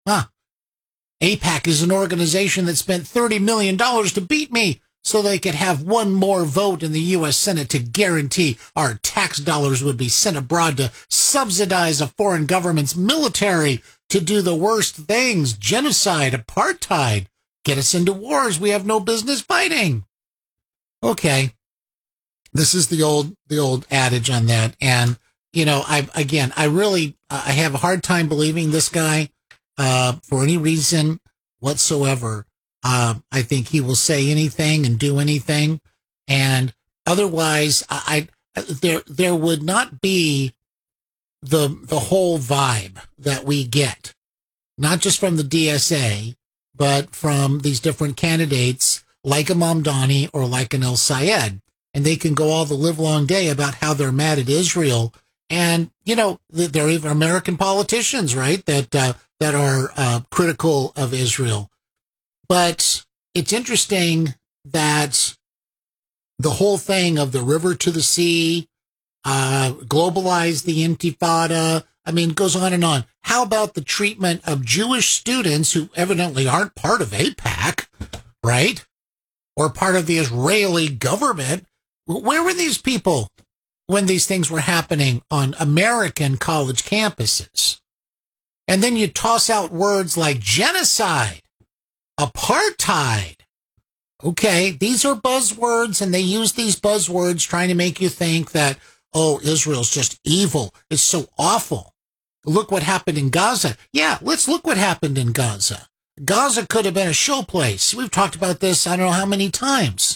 Huh. AIPAC is an organization that spent $30 million to beat me so they could have one more vote in the U.S. Senate to guarantee our tax dollars would be sent abroad to subsidize a foreign government's military to do the worst things, genocide, apartheid, get us into wars we have no business fighting. Okay. This is the old adage on that. And, you know, I have a hard time believing this guy, for any reason whatsoever. I think he will say anything and do anything. And otherwise, there would not be the whole vibe that we get, not just from the DSA, but from these different candidates like a Mamdani or like an El Sayed. And they can go all the live long day about how they're mad at Israel. And, you know, there are even American politicians, right, that are critical of Israel. But it's interesting that the whole thing of the river to the sea, globalize the Intifada, I mean, it goes on and on. How about the treatment of Jewish students who evidently aren't part of AIPAC, right? Or part of the Israeli government? Where were these people when these things were happening on American college campuses? And then you toss out words like genocide, apartheid. Okay, these are buzzwords, and they use these buzzwords trying to make you think that, oh, Israel's just evil. It's so awful. Look what happened in Gaza. Yeah, let's look what happened in Gaza. Gaza could have been a showplace. We've talked about this I don't know how many times.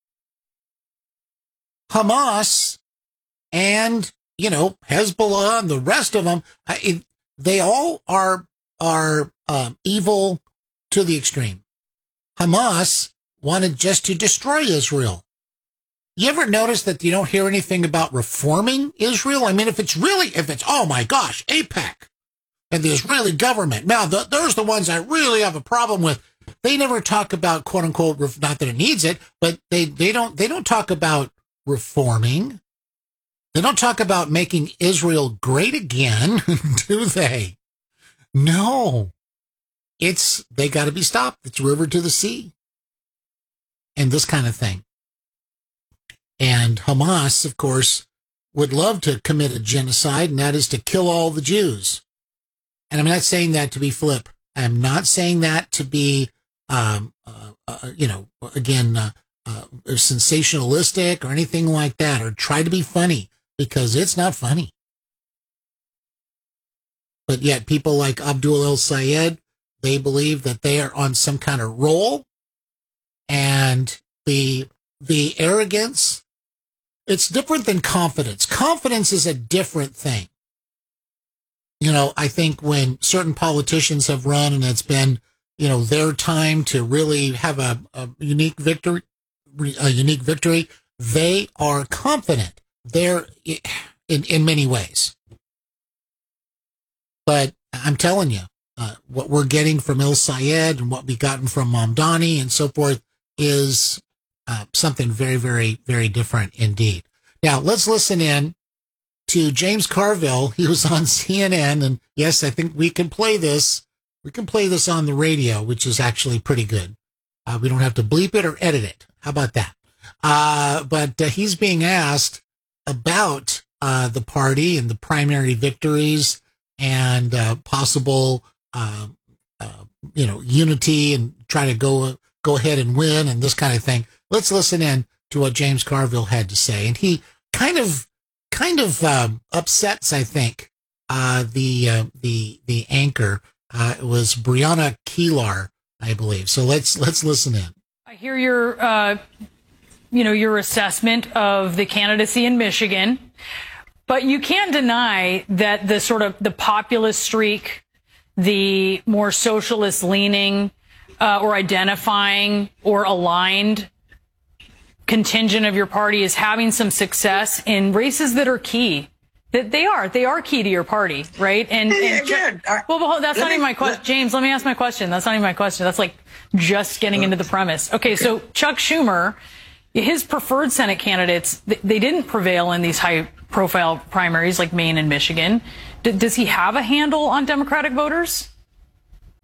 Hamas and, you know, Hezbollah and the rest of them, they all are evil to the extreme. Hamas wanted just to destroy Israel. You ever notice that you don't hear anything about reforming Israel? I mean, if it's, oh my gosh, AIPAC and the Israeli government, now there's the ones I really have a problem with. They never talk about, quote unquote, not that it needs it, but they don't talk about reforming. They don't talk about making Israel great again, do they? No. They got to be stopped. It's river to the sea. And this kind of thing. And Hamas, of course, would love to commit a genocide, and that is to kill all the Jews. And I'm not saying that to be flip. I'm not saying that to be, sensationalistic or anything like that, or try to be funny, because it's not funny. But yet people like Abdul El Sayed, they believe that they are on some kind of roll, and the arrogance, it's different than confidence. Confidence is a different thing. You know, I think when certain politicians have run and it's been, you know, their time to really have a unique victory, they are confident. They're in many ways. But I'm telling you, what we're getting from El Sayed and what we've gotten from Mamdani and so forth is something very, very, very different indeed. Now, let's listen in to James Carville. He was on CNN, and yes, I think we can play this. We can play this on the radio, which is actually pretty good. We don't have to bleep it or edit it. How about that? But he's being asked about the party and the primary victories and possible, unity and try to go ahead and win and this kind of thing. Let's listen in to what James Carville had to say. And he kind of upsets, I think, the anchor. It was Brianna Keilar, I believe. So let's listen in. I hear your assessment of the candidacy in Michigan, but you can't deny that the sort of the populist streak, the more socialist leaning, or identifying or aligned contingent of your party is having some success in races that are key. That they are key to your party, right? And well, that's not even my question. James, let me ask my question. That's not even my question. That's like just getting into the premise. Okay, so Chuck Schumer, his preferred Senate candidates, they didn't prevail in these high-profile primaries like Maine and Michigan. Does he have a handle on Democratic voters?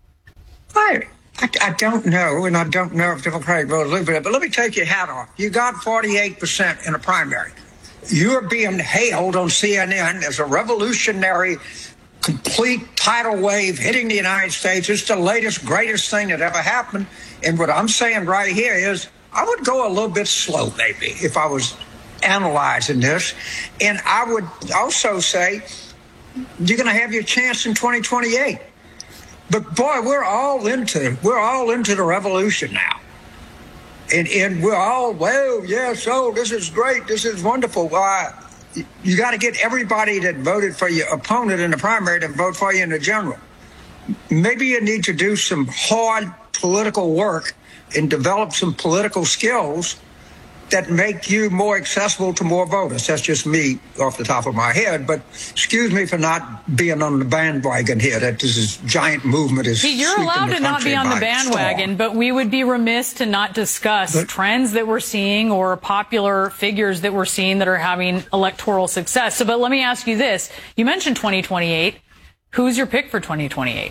I don't know, and I don't know if Democratic voters look at it, but let me take your hat off. You got 48% in a primary. You're being hailed on CNN as a revolutionary, complete tidal wave hitting the United States. It's the latest, greatest thing that ever happened. And what I'm saying right here is I would go a little bit slow, maybe, if I was analyzing this. And I would also say you're going to have your chance in 2028. But boy, we're all into the revolution now. And we're all, well, yes, oh, this is great, this is wonderful. You got to get everybody that voted for your opponent in the primary to vote for you in the general. Maybe you need to do some hard political work and develop some political skills that make you more accessible to more voters. That's just me off the top of my head, but excuse me for not being on the bandwagon here, that this is giant movement is You're allowed to not be on the bandwagon, storm. but we would be remiss to not discuss trends that we're seeing or popular figures that we're seeing that are having electoral success. But let me ask you this. You mentioned 2028. Who's your pick for 2028?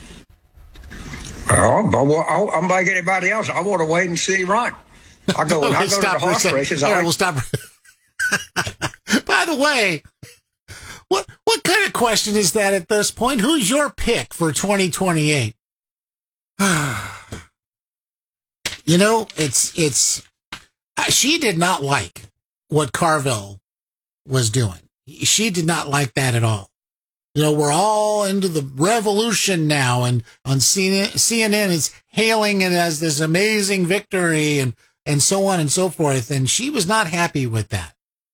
Well, I'm like anybody else. I want to wait and see run. I go to the horse races. We'll stop. By the way, what kind of question is that at this point? Who's your pick for 2028? You know, it's she did not like what Carville was doing. She did not like that at all. You know, we're all into the revolution now, and on CNN is hailing it as this amazing victory and so on and so forth. And she was not happy with that.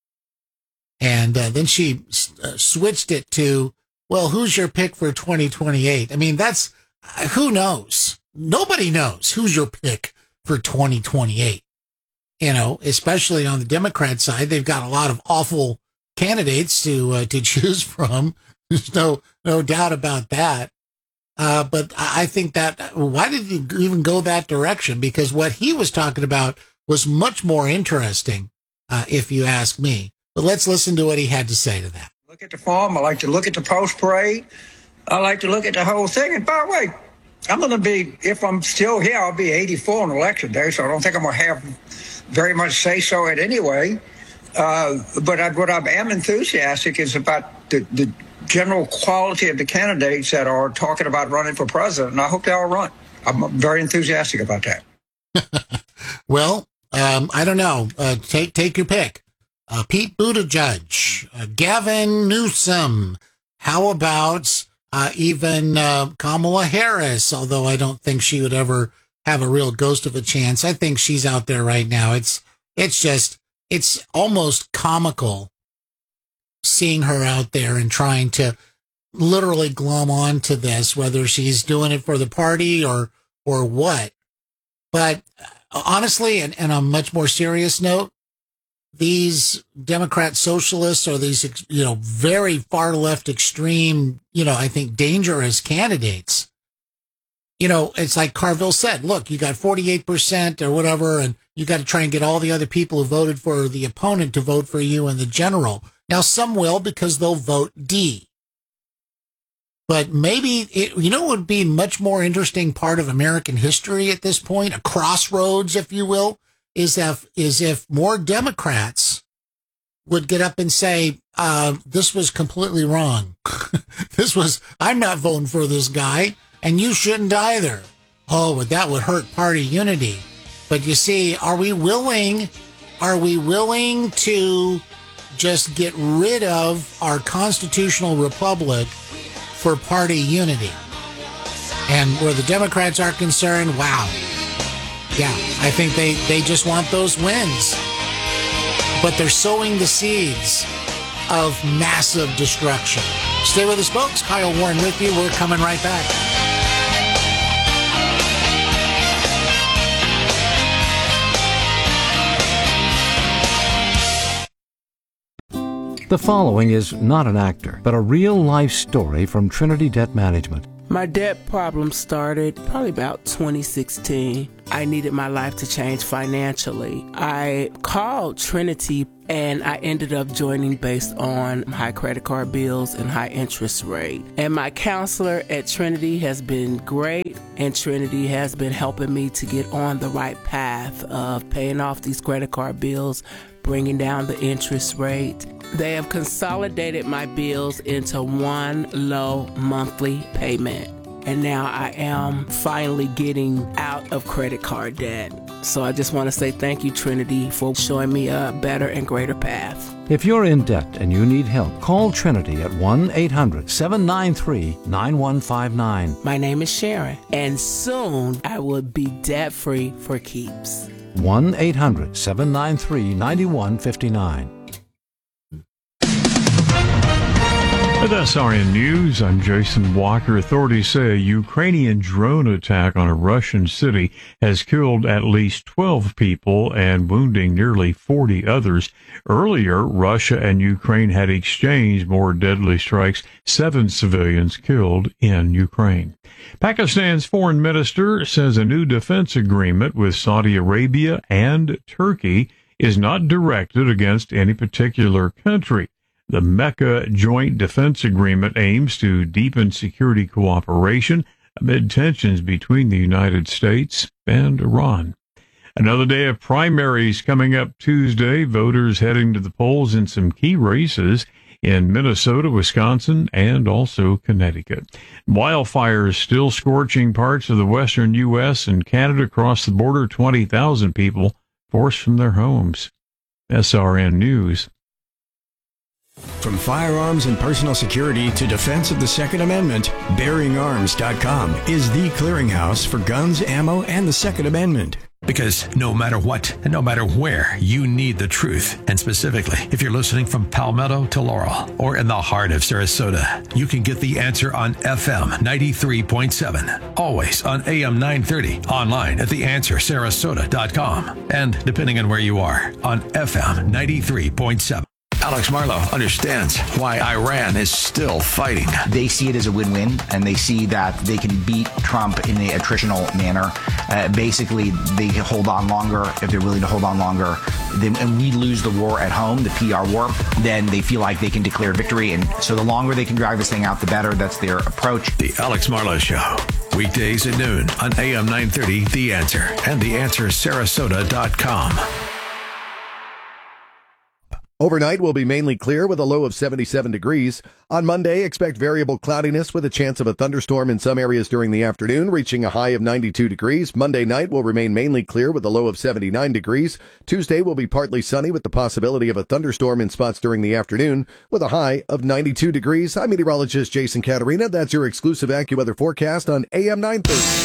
And then she switched it to, well, who's your pick for 2028? I mean, that's, who knows? Nobody knows who's your pick for 2028. You know, especially on the Democrat side, they've got a lot of awful candidates to choose from. There's no doubt about that. But I think that, why did you even go that direction? Because what he was talking about was much more interesting, if you ask me. But let's listen to what he had to say to that. Look at the farm. I like to look at the post parade. I like to look at the whole thing. And by the way, I'm going to be, if I'm still here, I'll be 84 on election day. So I don't think I'm going to have very much say so it anyway. But what I am enthusiastic is about the general quality of the candidates that are talking about running for president, and I hope they all run. I'm very enthusiastic about that. Well, I don't know. Take your pick. Pete Buttigieg, Gavin Newsom. How about even Kamala Harris? Although I don't think she would ever have a real ghost of a chance. I think she's out there right now. It's almost comical seeing her out there and trying to literally glom on to this, whether she's doing it for the party or what. But honestly, and on a much more serious note, these Democrat socialists or these, very far left extreme, I think dangerous candidates, it's like Carville said, look, you got 48% or whatever, and you got to try and get all the other people who voted for the opponent to vote for you in the general. Now, some will because they'll vote D. But maybe, what would be a much more interesting part of American history at this point, a crossroads, if you will, is if more Democrats would get up and say, this was completely wrong. I'm not voting for this guy, and you shouldn't either. Oh, but that would hurt party unity. But you see, are we willing to just get rid of our constitutional republic for party unity? And where the Democrats are concerned, wow. Yeah, I think they just want those wins. But they're sowing the seeds of massive destruction. Stay with us, folks. Kyle Warren with you. We're coming right back. The following is not an actor, but a real-life story from Trinity Debt Management. My debt problem started probably about 2016. I needed my life to change financially. I called Trinity And I ended up joining based on high credit card bills and high interest rate. And my counselor at Trinity has been great, and Trinity has been helping me to get on the right path of paying off these credit card bills, bringing down the interest rate. They have consolidated my bills into one low monthly payment. And now I am finally getting out of credit card debt. So I just want to say thank you, Trinity, for showing me a better and greater path. If you're in debt and you need help, call Trinity at 1-800-793-9159. My name is Sharon, and soon I will be debt-free for keeps. 1-800-793-9159. With SRN News, I'm Jason Walker. Authorities say a Ukrainian drone attack on a Russian city has killed at least 12 people and wounding nearly 40 others. Earlier, Russia and Ukraine had exchanged more deadly strikes, 7 civilians killed in Ukraine. Pakistan's foreign minister says a new defense agreement with Saudi Arabia and Turkey is not directed against any particular country. The Mecca Joint Defense Agreement aims to deepen security cooperation amid tensions between the United States and Iran. Another day of primaries coming up Tuesday, voters heading to the polls in some key races in Minnesota, Wisconsin, and also Connecticut. Wildfires still scorching parts of the western U.S. and Canada. Across the border, 20,000 people forced from their homes. SRN News. From firearms and personal security to defense of the Second Amendment, BearingArms.com is the clearinghouse for guns, ammo, and the Second Amendment. Because no matter what and no matter where, you need the truth. And specifically, if you're listening from Palmetto to Laurel or in the heart of Sarasota, you can get the answer on FM 93.7, always on AM 930, online at theanswersarasota.com, and depending on where you are, on FM 93.7. Alex Marlow understands why Iran is still fighting. They see it as a win-win, and they see that they can beat Trump in an attritional manner. Basically, they can hold on longer if they're willing to hold on longer. And we lose the war at home, the PR war, then they feel like they can declare victory. And so the longer they can drag this thing out, the better. That's their approach. The Alex Marlow Show, weekdays at noon on AM 930, The Answer, and theanswersarasota.com. Overnight will be mainly clear with a low of 77 degrees. On Monday, expect variable cloudiness with a chance of a thunderstorm in some areas during the afternoon, reaching a high of 92 degrees. Monday night will remain mainly clear with a low of 79 degrees. Tuesday will be partly sunny with the possibility of a thunderstorm in spots during the afternoon with a high of 92 degrees. I'm meteorologist Jason Caterina. That's your exclusive AccuWeather forecast on AM 930.